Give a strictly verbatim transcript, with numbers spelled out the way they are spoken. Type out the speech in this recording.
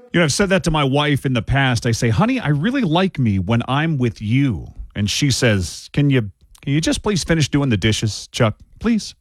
You know, I've said that to my wife in the past. I say, honey, I really like me when I'm with you. And she says, can you can you just please finish doing the dishes, Chuck? Please.